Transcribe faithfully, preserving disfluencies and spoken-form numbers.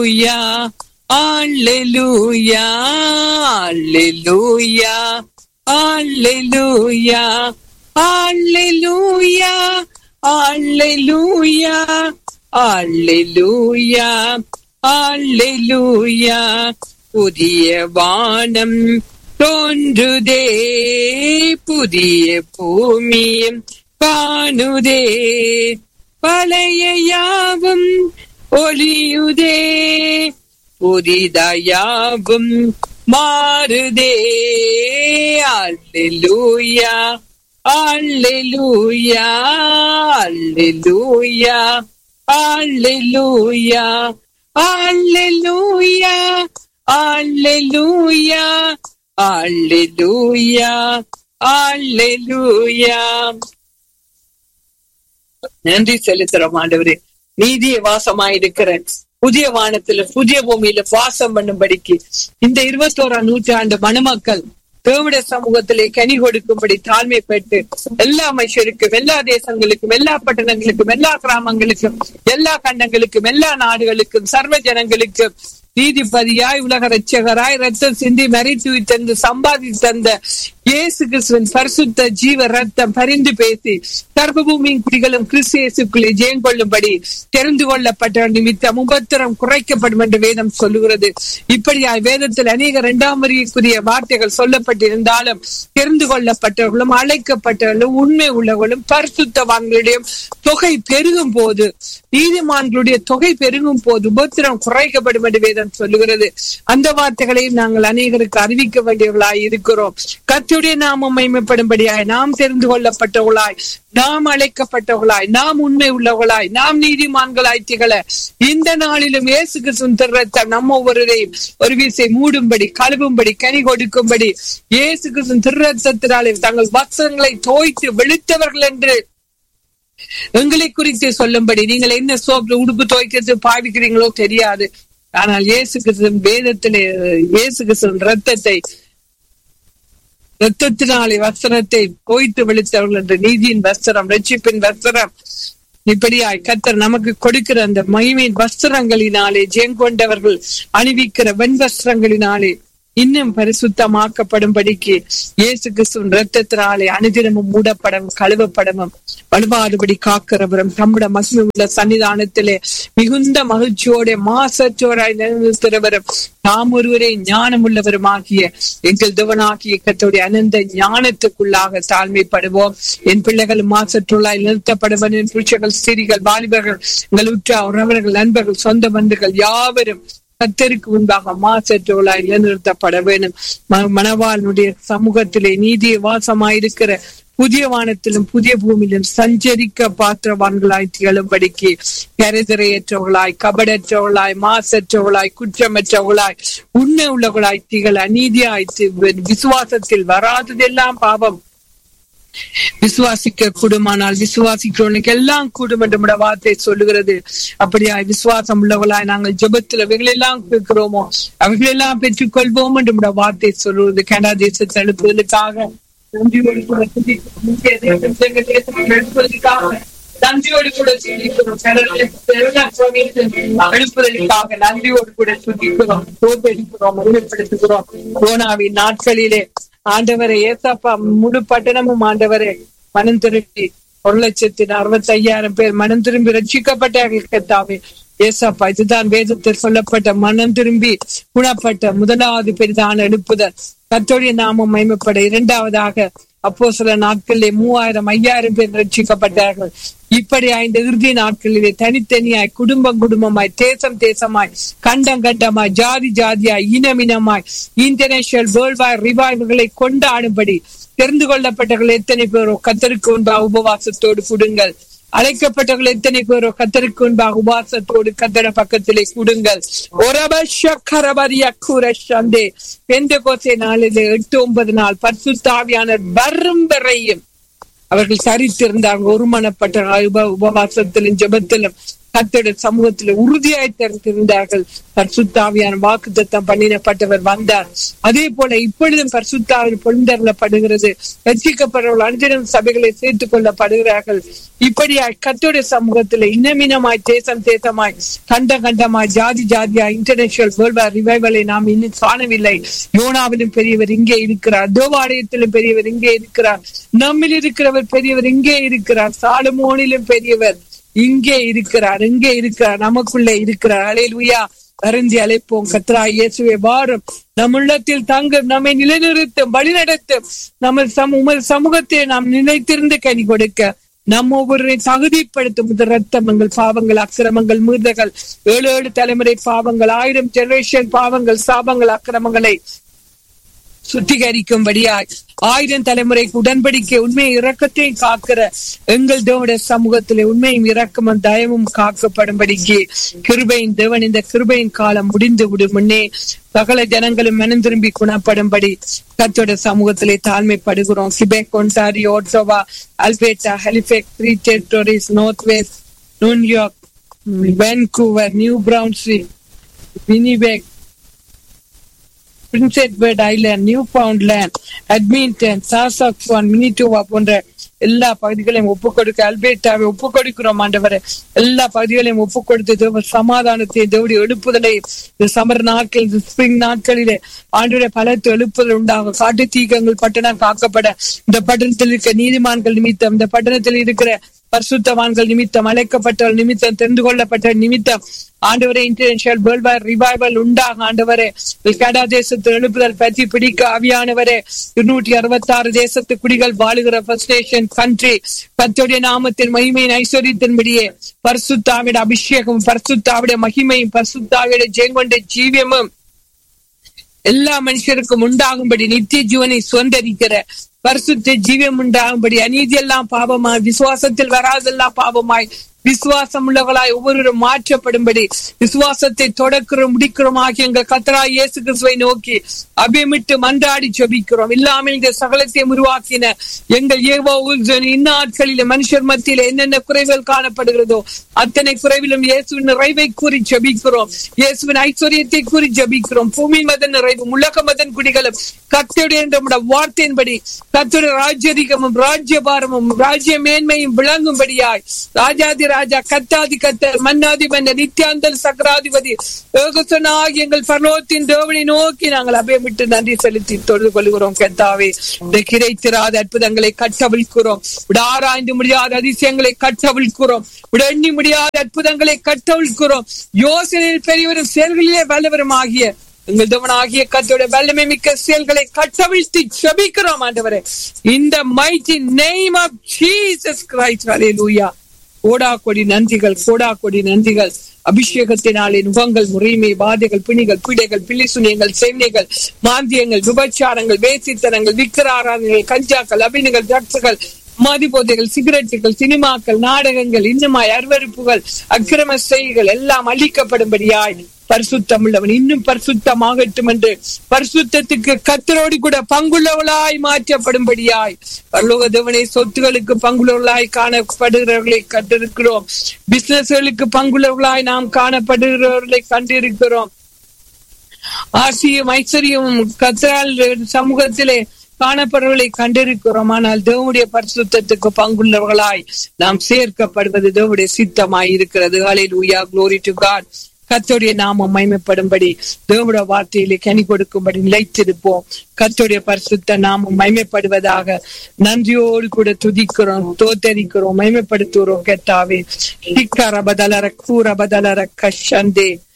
Alleluia, Alleluia, Alleluia, Alleluia, Alleluia, Alleluia, Alleluia. புதிய வானம் தோன்றுதே, புதிய பூமியும் காணுதே, பழைய யாவும் ஒளியுதே, புதிதாயாவும் மாறுதே. அல்லேலூயா, அல்லேலூயா, அல்லேலூயா, அல்லேலூயா, அல்லேலூயா, அல்லேலூயா, அல்லேலூயா, அல்லேலூயா. நன்றி செலுத்துறோம் ஆண்டவரே. நீதிய வாசமாயிருக்கிற புதிய வானத்துல புதிய பூமியில வாசம் பண்ணும்படிக்கு இந்த இருபத்தோராம் நூற்றாண்டு மணமக்கள் தேவனுடைய சமூகத்திலே கனி கொடுக்கும்படி தாழ்மைப்பட்டு எல்லா மனுஷருக்கும், எல்லா தேசங்களுக்கும், எல்லா பட்டணங்களுக்கும், எல்லா கிராமங்களுக்கும், எல்லா கண்டங்களுக்கும், எல்லா நாடுகளுக்கும், சர்வ ஜனங்களுக்கும் நீதிபதியாய் உலக ரட்சகராய் ரத்தம் சிந்தி மறித்து தந்து சம்பாதி தந்த இயேசு கிறிஸ்துவின் பரிசுத்த ஜீவ ரத்தம் பரிந்து பேசி சர்வபூமியின் குடிகளும் கிறிஸ்து இயேசுக்குள்ளே ஜெயம் கொள்ளும்படி தெரிந்து கொள்ளப்பட்ட நிமித்தம் உபத்திரம் குறைக்கப்படும் என்று வேதம் சொல்லுகிறது. இப்படியாய் வேதத்தில் அநேக இரண்டாம் வரிக்குரிய வார்த்தைகள் சொல்லப்பட்டிருந்தாலும் தெரிந்து கொள்ளப்பட்டவர்களும் அழைக்கப்பட்டவர்களும் உண்மை உள்ளவர்களும் பரிசுத்தவான்களுடைய தொகை பெருகும் போது, நீதிமான்களுடைய தொகை பெருகும் போது உபத்திரம் குறைக்கப்படும் என்று வேதம் சொல்லுகிறது. அந்த வார்த்தைகளை நாங்கள் அநேகருக்கு அறிவிக்க வேண்டியவர்களாய் இருக்கிறோம். கர்த்தருடைய நாமம் மகிமைப்படும்படியாய் நாம் தெரிந்து கொள்ளப்பட்டவர்களாய், நாம் அழைக்கப்பட்டவர்களாய், நாம் உண்மை உள்ளவர்களாய், நாம் நீதிமான்களாய் திகழ இந்த நாளிலும் இயேசு கிறிஸ்துவின் திருரத்தம் நம்ம ஒவ்வொருவரையும் ஒரு வீசை மூடும்படி, கழுவும்படி, கனி கொடுக்கும்படி இயேசு கிறிஸ்துவின் திருரத்தத்தினாலே தங்கள் வஸ்திரங்களை தோய்த்து வெளுத்தவர்கள் என்று எங்களை குறித்து சொல்லும்படி, நீங்கள் என்ன சோப்பு உடுப்பு துவைக்கிறது பாவிக்கிறீங்களோ தெரியாது, ஆனால் இயேசு கிறிஸ்துவின் வேதத்திலே இயேசு கிறிஸ்துவின் ரத்தத்தை ரத்தத்தினாலே வஸ்திரத்தை போய்த்து வெளுத்தவர்கள் என்ற நீதியின் வஸ்திரம், ரட்சிப்பின் வஸ்திரம், இப்படியாய் கர்த்தர் நமக்கு கொடுக்கிற அந்த மகிமையின் வஸ்திரங்களினாலே ஜெயங்கொண்டவர்கள் அணிவிக்கிற வெண் வஸ்திரங்களினாலே இன்னும் பரிசுத்தமாக்கப்படும்படிக்கு இயேசு கிறிஸ்துவின் ரத்தத்தினாலே அனுதினமும் மூடப்படவும் கழுவப்படவும் வலுவாதபடி காக்கிறவரும் தம்முடைய மகிமை உள்ள சன்னிதானத்திலே மிகுந்த மகிழ்ச்சியோட மாசற்றோராய் நிலைநிறுத்துகிறவரும் தாம் ஒருவரே ஞானம் உள்ளவரும் ஆகிய எங்கள் தேவனாகிய கர்த்தருடைய அனந்த ஞானத்துக்குள்ளாக தாழ்மைப்படுவோம். என் பிள்ளைகள் மாசற்றோராய் நிறுத்தப்படுவன், என் புருஷர்கள், ஸ்திரீகள், வாலிபர்கள், எங்கள் உற்றார் உறவினர்கள், நண்பர்கள், சொந்த பந்துகள் யாவரும் கர்த்தருக்கு முன்பாக மாசற்றோராய் நிலைநிறுத்தப்பட வேண்டும். மணவாளனுடைய சமூகத்திலே நீதிய வாசமாயிருக்கிற புதிய வானத்திலும் புதிய பூமியிலும் சஞ்சரிக்க பாத்திரவான்களாய் திகழும்படிக்கு கரைதிரையற்றவர்களாய், கபடற்றவர்களாய், மாசற்றவர்களாய், குற்றமற்றவர்களாய், உண்மை உள்ளவர்களாய் திகழ அநீதியாய் விசுவாசத்தில் வராததெல்லாம் பாவம் விசுவாசிக்க கூடுமானால் விசுவாசிக்கிறவனுக்கு எல்லாம் கூடும் என்று வார்த்தை சொல்லுகிறது. அப்படியா விசுவாசம் உள்ளவர்களாய் நாங்கள் ஜெபத்தில் அவைகளெல்லாம் கேட்கிறோமோ அவைகளெல்லாம் பெற்றுக் கொள்வோம் என்று வார்த்தை சொல்லுவது. கனடா தேசத்தை எழுப்புவதற்காக நன்றியோடு கூட எழுப்புவதற்காக நன்றியோடு கூட எழுப்புவதற்காக நன்றியோடு கூட சுத்திக்கிறோம், தோற்கடிக்கிறோம், மகிமைப்படுத்துகிறோம். கோனாவின் நாட்களிலே ஆண்டவரை ஏசப்பா முழு பட்டணமும் ஆண்டவரை மனம் திரும்பி ஒரு லட்சத்தி அறுபத்தி ஐயாயிரம் பேர் மனம் திரும்பி ரட்சிக்கப்பட்டார்கள். கர்த்தாவே ஏசப்பா, இதுதான் வேதத்தில் சொல்லப்பட்ட மனம் திரும்பி குணப்பட்ட முதலாவது பெரிதான எழுப்புதல். கர்த்தருடைய நாமம் மகிமைப்பட. இரண்டாவதாக அப்போ சில நாட்களிலே மூவாயிரம் ஐயாயிரம் பேர் ரட்சிக்கப்பட்டார்கள். இப்படி ஐந்து இறுதி நாட்களிலே தனித்தனியாய், குடும்பம் குடும்பமாய், தேசம் தேசமாய், கண்டம் கண்டமாய், ஜாதி ஜாதியாய், இனம் இனமாய் இன்டர்நேஷனல் வேர்ல்ட் வைட் ரிவைவல்களை கொண்டாடும்படி தெரிந்து கொள்ளப்பட்டவர்கள் எத்தனை பேரோ கர்த்தருக்கு முன்பாக உபவாசத்தோடு கூடுங்கள். அழைக்கப்பட்டவர்கள் எத்தனை பேரோ கர்த்தருக்கு முன்பாக உபவாசத்தோடு கர்த்தர் பக்கத்திலே கூடுங்கள். பெந்தெகோஸ்தே நாளிலே எட்டு ஒன்பது நாள் பரிசுத்த ஆவியானவர் வரும் வரையும் அவர்கள் சரித்திருந்தார்கள். ஒருமனப்பட்ட உபவாசத்திலும் ஜெபத்திலும் கர்த்தருடைய சமூகத்தில் உறுதியாய் திறந்திருந்தார்கள். பரிசுத்த ஆவியான வாக்குத்தத்தம் பண்ணினப்பட்டவர் வந்தார். அதே போல இப்பொழுதும் பரிசுத்த ஆவி பொழிந்தருளப்படுகிறது. ரட்சிக்கப்படுறவர்கள் அனுதினம் சபைகளை சேர்த்துக் கொள்ளப்படுகிறார்கள். இப்படியாய் கர்த்தருடைய சமூகத்தில் இன்னமினமாய் தேசம் தேசமாய் கண்ட கண்டமாய் ஜாதி ஜாதியாய் இன்டர்நேஷனல் வேர்ல்ட் ரிவைவலை நாம் இன்னும் காணவில்லை. யோனாவிலும் பெரியவர் இங்கே இருக்கிறார். தேவாலயத்திலும் பெரியவர் இங்கே இருக்கிறார். நம்மில் இருக்கிறவர் பெரியவர் இங்கே இருக்கிறார். சாலமோனிலும் பெரியவர் இங்கே இருக்கிறார். இங்கே இருக்கிறார். நமக்குள்ளே இருக்கிறார். அல்லேலூயா. அறிந்து அழைப்போம். கர்த்தராகிய இயேசுவே வாரும், நம் உள்ளத்தில் தங்கும், நம்மை நிலைநிறுத்தும், வழி நடத்தும். நம்ம சம உமது சமூகத்தை நாம் நிலைத்திருந்து கனி கொடுக்க நம்ம ஒவ்வொருவரை தகுதிப்படுத்தும். ரத்தமங்கள், பாவங்கள், அக்கிரமங்கள், மீறுதல்கள், ஏழு ஏழு தலைமுறை பாவங்கள், ஆயிரம் ஜெனரேஷன் பாவங்கள், சாபங்கள், அக்கிரமங்களை சுத்திகரிக்கும்படியாய் ஆயிரம் தலைமுறைக்கு உடன்படிக்கை உண்மையை இரக்கத்தையும் காக்கிற எங்கள் தேவனுடைய சமூகத்திலே உண்மையும் இரக்கமும் தயமும் காக்கப்படும்படிக்கு கிருபையின் தேவன் இந்த கிருபையின் காலம் முடிந்து விடும் முன்னே சகல ஜனங்களும் மனம் திரும்பி குணப்படும்படி கர்த்தருடைய சமூகத்திலே தாழ்மைப்படுகிறோம். Quebec, Ontario, Ottawa, Alberta, Halifax, three territories, north west, New York, Vancouver, new Brunswick, Winnipeg, Prince Edward island, new ஃபவுண்ட்லேண்ட், அட்மின்டன், சாசாக்வான், மினிட்டோவா போன்ற எல்லா பகுதிகளையும் ஒப்புக் கொடுக்க அல்பேட்டாவை ஒப்புக் கொடுக்கிறோம். ஆண்டவரை எல்லா பகுதிகளையும் ஒப்புக் கொடுத்து தேவ சமாதானத்தை தேவடைய எழுப்புதலை இந்த சமர் நாட்கள் ஸ்பிரிங் நாட்களிலே ஆண்டுடைய பலத்து எழுப்புதல் உண்டாகும். காட்டு தீக்கங்கள் பட்டணம் காக்கப்பட இந்த பட்டணத்தில் இருக்க நீதிமான்கள் நிமித்தம், இந்த பட்டணத்தில் இருக்கிற பரிசுத்தவான்கள் நிமித்தம், அழைக்கப்பட்டவர்கள் நிமித்தம், தெரிந்து கொள்ளப்பட்ட நிமித்தம் ஆண்டவரே இன்டர்நேஷனல் வேர்ல்ட் வைட் ரிவைவல் உண்டாக ஆண்டவரே. கனடா தேசத்து எழுப்புதல் பற்றி பிடிக்க ஆவியானவரே. இருநூற்றி அறுபத்தி ஆறு தேசத்து குடிகள் வாழுகிற ஃபர்ஸ்ட் நேஷன் கண்ட்ரி கர்த்தருடைய நாமத்தின் மகிமையின் ஐஸ்வர்யத்தின்படியே பரிசுத்தாவிட அபிஷேகம், பரிசுத்தாவிட மகிமையும், பரிசுத்தாவிட ஜெயங்கொண்ட ஜீவியமும் எல்லா மனுஷருக்கும் உண்டாகும்படி நித்திய ஜீவனை சுதந்திரிக்கிற பரிசுத்த ஜீவியம் உண்டாகும்படி அநீதி எல்லாம் பாவமாய், விசுவாசத்தில் வராதெல்லாம் பாவமாய், விசுவாசம் உள்ளவர்களாய் ஒவ்வொருவரும் மாற்றப்படும்படி விசுவாசத்தை தொடக்கிறோம் முடிக்கிறோம் ஆகிய எங்கள் கர்த்தராகிய இயேசு கிறிஸ்துவை நோக்கி அபிமிட்டு மன்றாடி ஜெபிக்கிறோம். இல்லாமல் இந்த சகலத்தை உருவாக்கின எங்கள் ஏவோ இந்நாட்களில மனுஷர் மத்தியில என்னென்ன குறைகள் காணப்படுகிறதோ அத்தனை குறைவிலும் இயேசுவின் நிறைவை கூறி ஜெபிக்கிறோம். இயேசுவின் ஐஸ்வர்யத்தை கூறி ஜெபிக்கிறோம். பூமி மதன் நிறைவும் உலக மதன் குடிகளும் கர்த்தருடைய நம்முடைய வார்த்தையின்படி கர்த்தருடைய ராஜ்யதிகமும் ராஜ்யபாரமும் ராஜ்ய மேன்மையும் விளங்கும்படியாய் ராஜாதி ராஜா, கத்தாதி கத்தர், மன்னாதி மன்னர், நித்யாந்தல் சக்கராதிபதி ஏகசனாகி எங்கள் பரலோகத்தின் தேவனை நோக்கி நாங்கள் அபயமிட்டு நன்றி செலுத்தி தொழுது கொள்கிறோம். கர்த்தாவே, கிடைத்திராத அற்புதங்களை கட்டவிழ்கிறோம். ஆராய்ந்து முடியாத அதிசயங்களை கட்டவிழ்கிறோம். எண்ணி முடியாத அற்புதங்களை கட்டவிழ்கிறோம். யோசனையில் பெரியவரும் செயல்களிலே வல்லவரும் ஆகிய எங்கள் தேவனாகிய கர்த்தருடைய வல்லமை மிக்க செயல்களை கட்டவிழ்த்தி ஜெபிக்கிறோம். ஆண்டவரே, in the mighty name of Jesus Christ, hallelujah. கோடா கொடி நன்றிகள், கோடா கொடி நன்றிகள். அபிஷேகத்தினாலே நுகங்கள், முறைமை, பாதைகள், பிணிகள், பீடைகள், பிள்ளிசுனியங்கள், சேனைகள், மாந்தியங்கள், விபச்சாரங்கள், வேசித்தனங்கள், விக்கிராராதனைகள், கஞ்சாக்கள், அபிநகள், ட்ரக்ஸுகள், மதிபோதைகள், சிகரெட்டுகள், சினிமாக்கள், நாடகங்கள், இன்னுமாய் அருவருப்புகள், அக்கிரம செய்கள் எல்லாம் அழிக்கப்படும்படியாய் பரிசுத்தம் உள்ளவன் இன்னும் பரிசுத்தமாகட்டும் என்று பரிசுத்தத்துக்கு கர்த்தரோடு கூட பங்குள்ளவளாய் மாற்றப்படும்படியாய் பரலோக தேவனை சொத்துகளுக்கு பங்குள்ளவர்களாய் காணப்படுகிறவர்களை கண்டிருக்கிறோம். பிசினஸ்களுக்கு பங்குள்ளவர்களாய் நாம் காணப்படுகிறவர்களை கண்டிருக்கிறோம். ஆசியும் ஐஸ்வர்யமும் கர்த்தரால் சமூகத்திலே காணப்படுவர்களை கண்டிருக்கிறோம். ஆனால் தேவனுடைய பரிசுத்தத்துக்கு பங்குள்ளவர்களாய் நாம் சேர்க்கப்படுவது தேவனுடைய சித்தமாய் இருக்கிறது. ஹல்லேலூயா, glory to God. கர்த்தருடைய நாமம் மகிமைப்படும்படி தேவனுடைய வார்த்தையிலே கனி கொடுக்கும்படி நிலைத்திருப்போம். கர்த்தருடைய பரிசுத்த நாமம் மகிமைப்படுவதாக நன்றியோடு கூட துதிக்கிறோம், தோத்தரிக்கிறோம், மகிமைப்படுத்துகிறோம். கர்த்தாவே, திக்கரபதலர கூரபதலர கஷந்தே